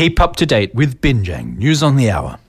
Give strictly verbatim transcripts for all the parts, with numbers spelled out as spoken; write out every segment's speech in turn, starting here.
Keep up to date with Binjang News on the Hour.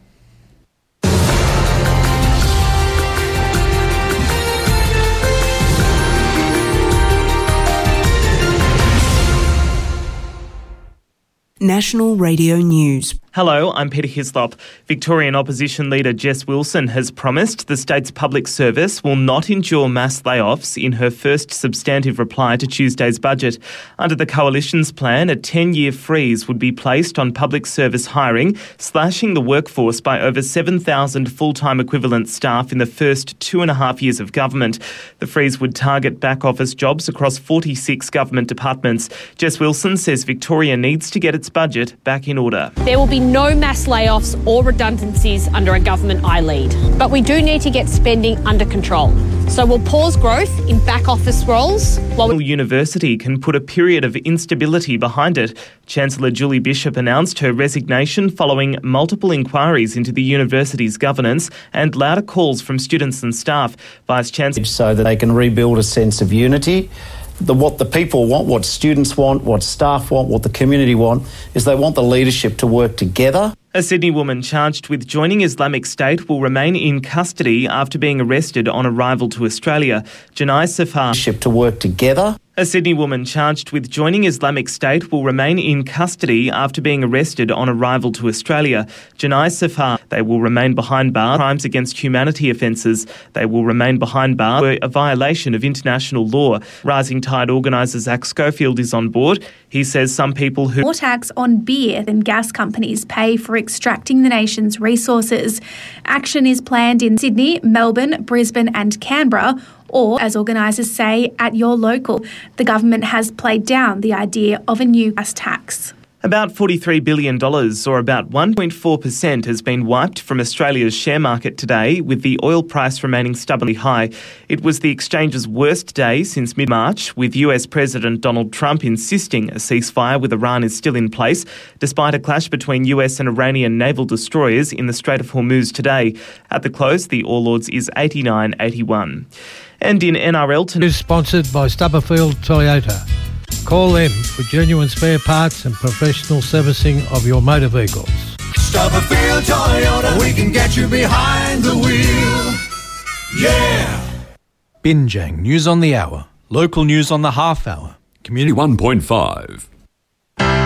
National Radio News. Hello, I'm Peter Hislop. Victorian opposition leader Jess Wilson has promised the state's public service will not endure mass layoffs in her first substantive reply to Tuesday's budget. Under the Coalition's plan, a ten-year freeze would be placed on public service hiring, slashing the workforce by over seven thousand full-time equivalent staff in the first two and a half years of government. The freeze would target back-office jobs across forty-six government departments. Jess Wilson says Victoria needs to get its budget back in order. There will be no mass layoffs or redundancies under a government I lead. But we do need to get spending under control. So we'll pause growth in back office roles while we... University can put a period of instability behind it. Chancellor Julie Bishop announced her resignation following multiple inquiries into the university's governance and louder calls from students and staff. Vice Chancellor... So that they can rebuild a sense of unity. The, what the people want, what students want, what staff want, what the community want, is they want the leadership to work together. A Sydney woman charged with joining Islamic State will remain in custody after being arrested on arrival to Australia. Janai Safar... Leadership to work together. A Sydney woman charged with joining Islamic State will remain in custody after being arrested on arrival to Australia. Janai Safar, they will remain behind bars. Crimes against humanity offences, they will remain behind bars, were a violation of international law. Rising Tide organiser Zach Schofield is on board. He says some people who... More tax on beer than gas companies pay for extracting the nation's resources. Action is planned in Sydney, Melbourne, Brisbane and Canberra, or, as organisers say, at your local. The government has played down the idea of a new gas tax. About forty-three billion dollars, or about one point four percent, has been wiped from Australia's share market today, with the oil price remaining stubbornly high. It was the exchange's worst day since mid-March, with U S President Donald Trump insisting a ceasefire with Iran is still in place, despite a clash between U S and Iranian naval destroyers in the Strait of Hormuz today. At the close, the All Ords is eighty-nine eighty-one. And in N R L tonight... Is sponsored by Stubberfield Toyota. Call them for genuine spare parts and professional servicing of your motor vehicles. Stubberfield Toyota, we can get you behind the wheel. Yeah! Binjang News on the Hour. Local news on the half hour. Community one point five.